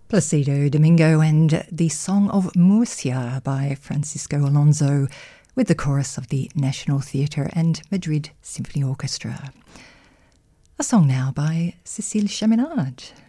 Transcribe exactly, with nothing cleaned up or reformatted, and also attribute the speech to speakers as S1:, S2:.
S1: Placido Domingo and the Song of Murcia by Francisco Alonso with the chorus of the National Theatre and Madrid Symphony Orchestra. A song now by Cécile Chaminade.